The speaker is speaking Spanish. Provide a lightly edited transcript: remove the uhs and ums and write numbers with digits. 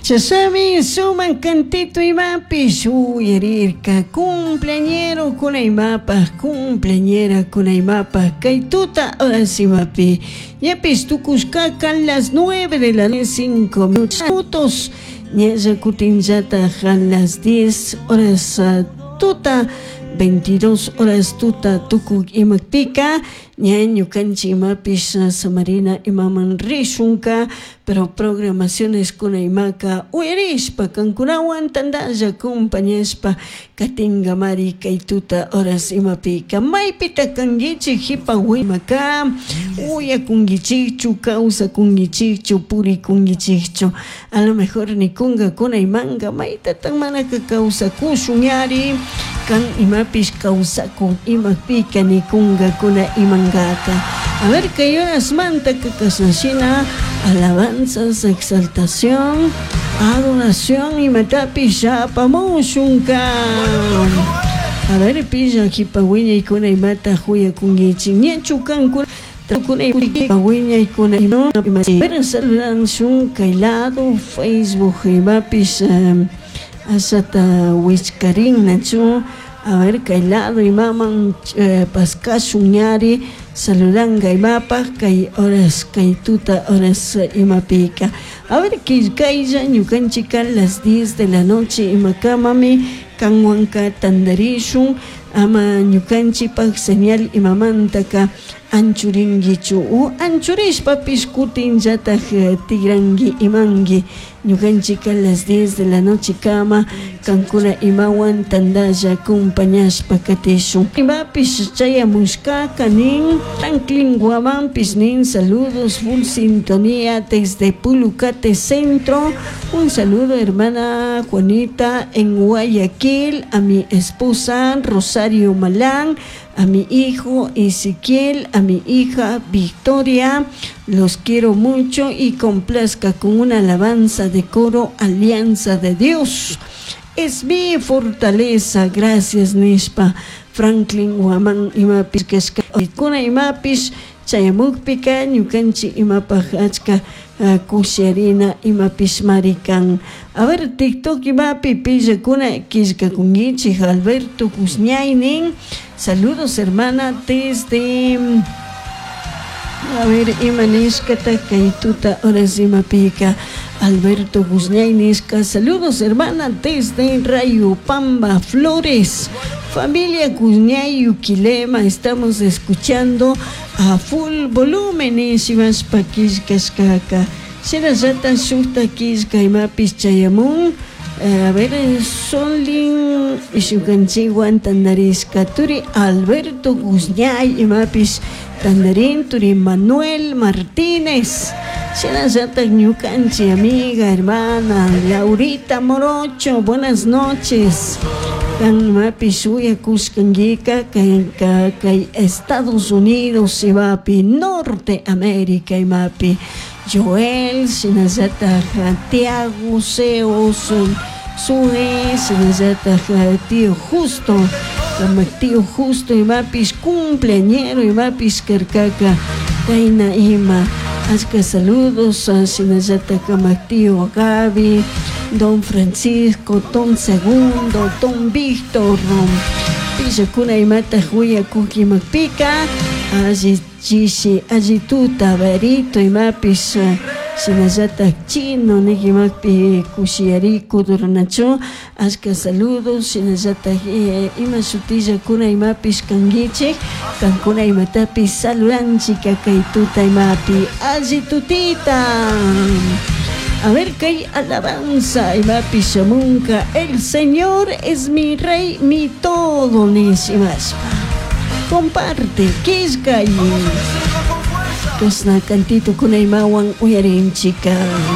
Chasami suman cantito imapish uyarirka cumpleañero kunaymapas cumpleañera kunaymapas kaituta horas imapi yapis tukushkaka las 9:05 ñalla kutinllata las 10 horas tuta 22 horas tuta tukuk imakpika ñaño kanchi imapis Samarina imaman rishunka pero programaciones kunaymaka uyarishpa kankunawan tandalla acompañashpa katinga mari kaituta horas imapika maypita kangichik hipawaymaka uyakungichikchu kawsakungichikchu purikungichikchu a lo mejor nikunga kunaymanga maytatan manaka kawsakushun kan imapis kawsakun imapika nikunga kuna imangata a ver que horas manta kakasnashina alabanzas, exaltación, adoración y matapis yapamushunka. A ver, pilla hipawiña y kuna imata huya kungichi ñachukan kuna hipawiña y kuna no pero saludan shunka ilado Facebook imapis asata wichkarin nachu a ver kailado imaman paskashunñari saludanga imapas kay horas kaituta horas imapika a ver kaylla ñukanchika las 10 de la noche imakamami kanwanka tandarishun ama ñukanchipak señal imamantaka anchuringichu anchurishpapis kutinllataj tigrangi imangi ñukanchika las 10 de la noche kama kankuna imawan tandalla acompañashpa katishun imapis chayamushkaka nin Franklin Guamampis nin saludos full sintonía desde Pulucate Centro. Un saludo hermana Juanita en Guayaquil, a mi esposa Rosario Malán, a mi hijo Ezequiel, a mi hija Victoria, los quiero mucho y complazca con una alabanza de coro Alianza de Dios. Es mi fortaleza, gracias Nispa. Franklin Guaman imapis kuna imapis chayamukpika ñukanchi imapaj achka kusharina imapis marikan. A ver TikTok imapi pilla kuna kishka kungichi Alberto Kuzñaynin. Saludos hermana desde a ver imanishkata kaituta horas imapika Alberto Kuzñayniska. Saludos hermana desde Rayo Pamba Flores. Familia Kuzñayu Quilema, estamos escuchando a full volumen Shivash Pakishkashkaka. Shirajata Shukta Kishka Imapis Chayamun. A ver, Solin Ishukanchiwan Tandariska Turi Alberto Kuzñay Imapis Tandarin Turi Manuel Martínez. Shirajata Ñukanchi, amiga, hermana Laurita Morocho, buenas noches. Kan mapis uya kuskangika kay Estados Unidos imapi Norteamérica imapi Joel sinazata Tiago Seos Sue sinazata tío Justo tío Justo imapis cumpleañero imapis karkaka kaina ima Asca saludos a sinazata tío Gaby, Don Francisco, Don Segundo, Don Víctor, Pilla kuna imata huya kuki makpika, allí tuta verito imapis sinazata chino nikimakpi kushiariko duranacho, asca saludos sinazata ima sutilla kuna imapis kangiche, kankuna imatapis saludanchika kaituta imapi, allí tutita. A ver que hay alabanza y va pichamunca. El Señor es mi rey, mi todo, Nisimas. Comparte, que es gay. Tosna cantito con Aimawan uyarin chica.